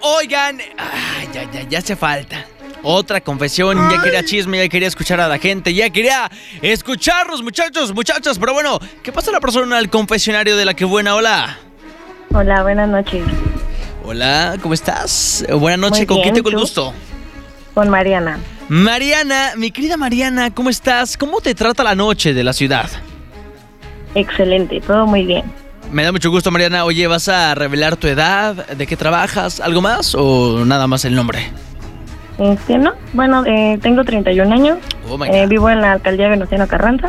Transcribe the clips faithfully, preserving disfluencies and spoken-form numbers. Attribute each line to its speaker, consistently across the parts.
Speaker 1: oigan, ay, ya, ya, ya hace falta. Otra confesión, ya quería chisme, ya quería escuchar a la gente, ya quería escucharlos, muchachos, muchachas. Pero bueno, ¿qué pasa la persona al confesionario de La Que Buena? Hola.
Speaker 2: Hola, buenas noches.
Speaker 1: Hola, ¿cómo estás? Buenas noches,
Speaker 2: Muy
Speaker 1: ¿con
Speaker 2: bien,
Speaker 1: quién tengo el
Speaker 2: ¿tú?
Speaker 1: gusto?
Speaker 2: Con Mariana.
Speaker 1: Mariana, mi querida Mariana, ¿cómo estás? ¿Cómo te trata la noche de la ciudad?
Speaker 2: Excelente, todo muy bien.
Speaker 1: Me da mucho gusto, Mariana. Oye, ¿vas a revelar tu edad? ¿De qué trabajas? ¿Algo más o nada más el nombre?
Speaker 2: Este, no, bueno, eh, tengo treinta y un años.
Speaker 1: Oh my
Speaker 2: eh,
Speaker 1: God.
Speaker 2: vivo en la alcaldía Venustiano Carranza.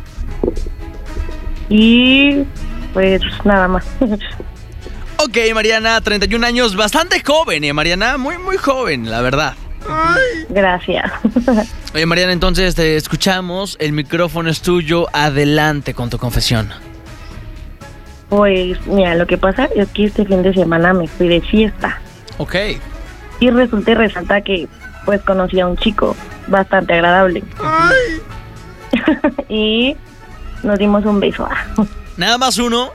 Speaker 2: Y pues nada más.
Speaker 1: Ok, Mariana, treinta y un años, bastante joven, ¿eh, Mariana? Muy, muy joven, la verdad.
Speaker 2: Gracias.
Speaker 1: Oye, Mariana, entonces te escuchamos. El micrófono es tuyo. Adelante con tu confesión.
Speaker 2: Pues mira, lo que pasa es que este fin de semana me fui de fiesta.
Speaker 1: Ok.
Speaker 2: Y resulta y resalta que pues conocí a un chico bastante agradable. Y nos dimos un beso.
Speaker 1: ¿Nada más uno?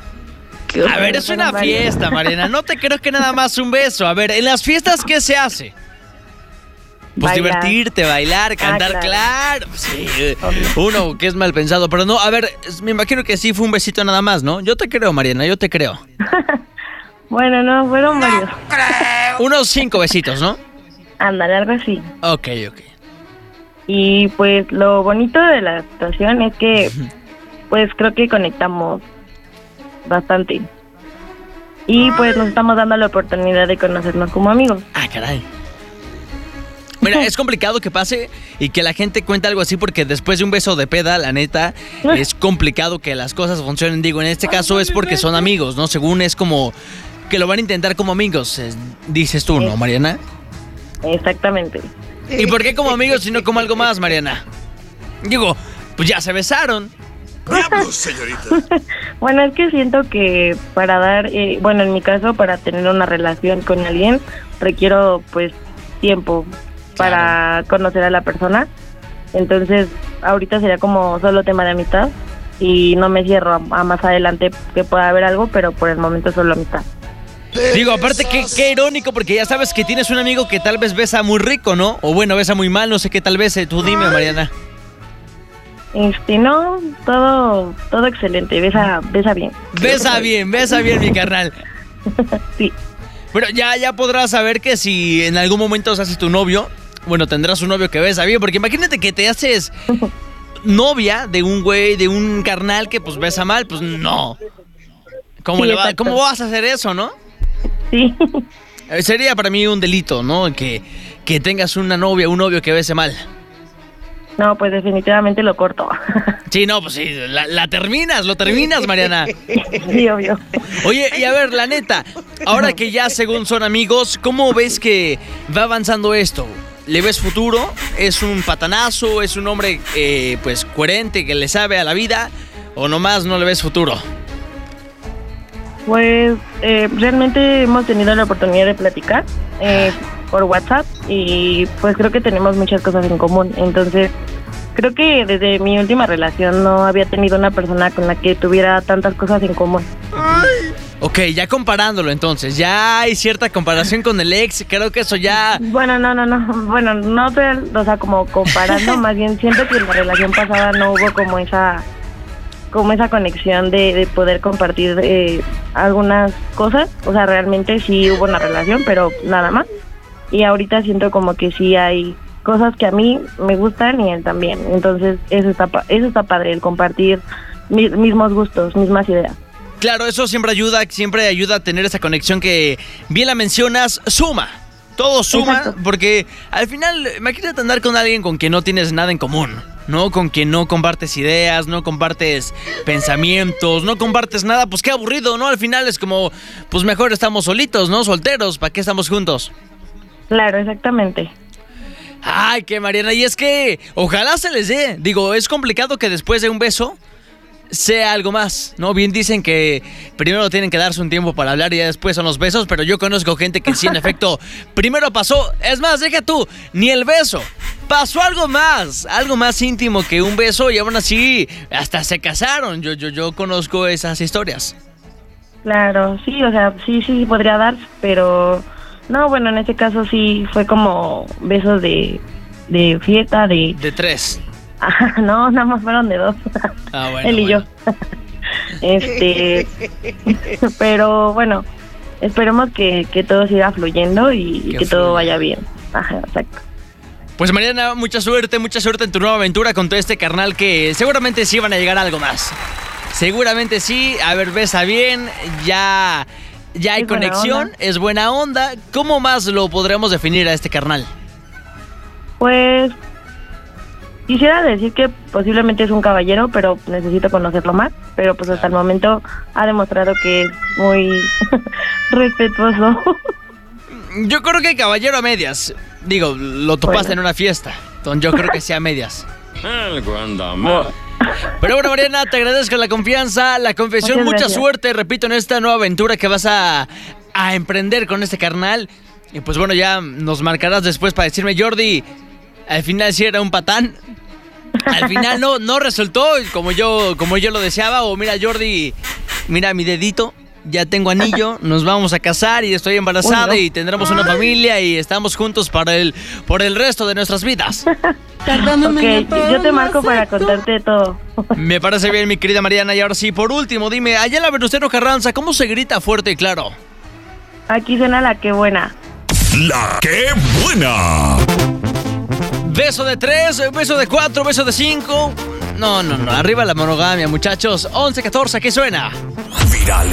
Speaker 1: A ver, es una fiesta, Mariana. No te creo que nada más un beso. A ver, en las fiestas, ¿qué se hace? Pues
Speaker 2: Bailar.
Speaker 1: divertirte, bailar, cantar,
Speaker 2: Ah,
Speaker 1: claro.
Speaker 2: claro.
Speaker 1: Sí,
Speaker 2: Obvio.
Speaker 1: uno que es mal pensado. Pero no, a ver, es- me imagino que sí fue un besito nada más, ¿no? Yo te creo, Mariana, yo te creo.
Speaker 2: Bueno, no, fueron varios.
Speaker 1: Unos cinco besitos, ¿no?
Speaker 2: Ándale, algo así.
Speaker 1: Ok, ok.
Speaker 2: Y pues lo bonito de la situación es que pues creo que conectamos bastante. Y pues nos estamos dando la oportunidad de conocernos como amigos.
Speaker 1: Ah, caray. Mira, es complicado que pase y que la gente cuente algo así porque después de un beso de peda, la neta, es complicado que las cosas funcionen. Digo, en este caso es porque son amigos, ¿no? Según es como que lo van a intentar como amigos, eh, dices tú, ¿no, Mariana?
Speaker 2: Exactamente.
Speaker 1: ¿Y por qué como amigos y no como algo más, Mariana? Digo, pues ya se besaron.
Speaker 3: ¡Diablos, señorita!
Speaker 2: Bueno, es que siento que para dar, eh, bueno, en mi caso, para tener una relación con alguien, requiero pues tiempo para conocer a la persona. Entonces, ahorita sería como solo tema de amistad y no me cierro a, a más adelante que pueda haber algo, pero por el momento solo amistad.
Speaker 1: Digo, aparte, qué, qué irónico, porque ya sabes que tienes un amigo que tal vez besa muy rico, ¿no? O bueno, besa muy mal, no sé qué tal vez. Tú dime, Mariana.
Speaker 2: Este, no, todo, todo excelente, besa, besa bien.
Speaker 1: Besa bien, besa bien, mi carnal.
Speaker 2: Sí.
Speaker 1: Pero ya, ya podrás saber que si en algún momento se hace tu novio, bueno, tendrás un novio que besa bien, porque imagínate que te haces novia de un güey, de un carnal que pues besa mal, pues no. ¿Cómo,
Speaker 2: Sí,
Speaker 1: le va-
Speaker 2: exacto.
Speaker 1: ¿Cómo vas a hacer eso, no?
Speaker 2: Sí.
Speaker 1: Eh, Sería para mí un delito, ¿no? Que, que tengas una novia, un novio que bese mal.
Speaker 2: No, pues definitivamente lo corto.
Speaker 1: Sí, no, pues sí, la, la terminas, lo terminas, Mariana.
Speaker 2: Sí, obvio.
Speaker 1: Oye, y a ver, la neta, ahora que ya según son amigos, ¿cómo ves que va avanzando esto? ¿Le ves futuro? ¿Es un patanazo? ¿Es un hombre, eh, pues, coherente, que le sabe a la vida? ¿O nomás no le ves futuro?
Speaker 2: Pues eh, realmente hemos tenido la oportunidad de platicar eh, por WhatsApp y pues creo que tenemos muchas cosas en común. Entonces creo que desde mi última relación no había tenido una persona con la que tuviera tantas cosas en común.
Speaker 1: Ok, ya comparándolo entonces, ya hay cierta comparación con el ex, creo que eso ya...
Speaker 2: Bueno, no, no, no, bueno, no, real- o sea, como comparando, más bien siento que en la relación pasada no hubo como esa como esa conexión de, de poder compartir eh, algunas cosas. O sea, realmente sí hubo una relación, pero nada más. Y ahorita siento como que sí hay cosas que a mí me gustan y él también. Entonces eso está, pa- eso está padre, el compartir mi- mismos gustos, mismas ideas.
Speaker 1: Claro, eso siempre ayuda, siempre ayuda a tener esa conexión que bien la mencionas, suma. Todo suma,
Speaker 2: Exacto.
Speaker 1: porque al final, imagínate andar con alguien con quien no tienes nada en común, ¿no? Con quien no compartes ideas, no compartes pensamientos, no compartes nada, pues qué aburrido, ¿no? Al final es como, pues mejor estamos solitos, ¿no? Solteros, ¿para qué estamos juntos?
Speaker 2: Claro, exactamente.
Speaker 1: Ay, qué Mariana, y es que ojalá se les dé. Digo, es complicado que después de un beso sea algo más, ¿no? Bien dicen que primero tienen que darse un tiempo para hablar y ya después son los besos, pero yo conozco gente que sí, en efecto, primero pasó, es más, deja tú, ni el beso, pasó algo más, algo más íntimo que un beso y aún así hasta se casaron. Yo, yo, yo conozco esas historias.
Speaker 2: Claro, sí, o sea, sí, sí, podría dar, pero No, bueno, en ese caso sí fue como besos de, de fiesta, de...
Speaker 1: De tres.
Speaker 2: Ajá, no, nada más fueron de dos.
Speaker 1: Ah, bueno.
Speaker 2: Él y
Speaker 1: bueno.
Speaker 2: yo. Este, pero bueno, esperemos que, que todo siga fluyendo y, y
Speaker 1: Que
Speaker 2: que todo
Speaker 1: fluya.
Speaker 2: vaya bien. Ajá, exacto.
Speaker 1: Pues Mariana, mucha suerte, mucha suerte en tu nueva aventura con todo este carnal que seguramente sí van a llegar a algo más. Seguramente sí, a ver, besa bien, ya, ya hay
Speaker 2: Es buena
Speaker 1: conexión,
Speaker 2: onda.
Speaker 1: es buena onda. ¿Cómo más lo podremos definir a este carnal?
Speaker 2: Pues quisiera decir que posiblemente es un caballero, pero necesito conocerlo más. Pero pues hasta el momento ha demostrado que es muy respetuoso.
Speaker 1: Yo creo que caballero a medias. Digo, lo topaste
Speaker 2: Bueno.
Speaker 1: en una fiesta, entonces yo creo que sí a medias.
Speaker 4: Algo anda mal.
Speaker 1: Pero bueno, Mariana, te agradezco la confianza, la confesión,
Speaker 2: Muchas
Speaker 1: mucha
Speaker 2: gracias.
Speaker 1: suerte, repito, en esta nueva aventura que vas a, a emprender con este carnal. Y pues bueno, ya nos marcarás después para decirme, Jordi, al final sí era un patán. Al final no, no resultó como yo, como yo lo deseaba. O mira, Jordi, mira mi dedito, ya tengo anillo, nos vamos a casar y estoy embarazada
Speaker 2: Uy, no.
Speaker 1: y tendremos una familia y estamos juntos para el, por el resto de nuestras vidas.
Speaker 2: Ok, yo te marco para contarte todo.
Speaker 1: Me parece bien, mi querida Mariana. Y ahora sí, por último, dime, allá en la Venustiano Carranza, ¿cómo se grita fuerte y claro?
Speaker 2: Aquí suena la que buena.
Speaker 3: La que buena.
Speaker 1: Beso de tres, beso de cuatro, beso de cinco. No, no, no, arriba la monogamia, muchachos. once catorce, ¿qué suena?
Speaker 3: Virales.